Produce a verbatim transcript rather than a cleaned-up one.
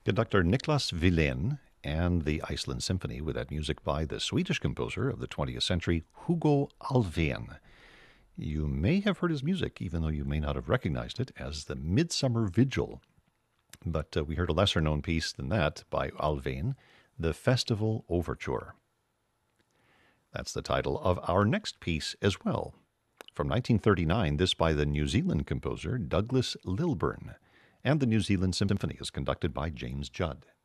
Conductor Niklas Wilén and the Iceland Symphony with that music by the Swedish composer of the twentieth century, Hugo Alfvén. You may have heard his music, even though you may not have recognized it, as the Midsummer Vigil. But uh, we heard a lesser-known piece than that by Alfvén, the Festival Overture. That's the title of our next piece as well. From nineteen thirty-nine, this by the New Zealand composer Douglas Lilburn, and the New Zealand Symphony is conducted by James Judd.